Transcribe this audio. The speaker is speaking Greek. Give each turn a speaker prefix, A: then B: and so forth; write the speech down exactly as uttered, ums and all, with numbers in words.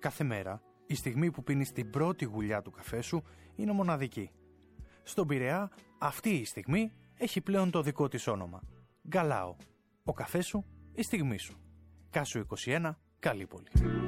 A: Κάθε μέρα, η στιγμή που πίνεις την πρώτη γουλιά του καφέ σου είναι μοναδική. Στον Πειραιά, αυτή η στιγμή έχει πλέον το δικό της όνομα. Γκαλάο. Ο καφές σου, η στιγμή σου. Κάσου είκοσι ένα, Καλύπολη.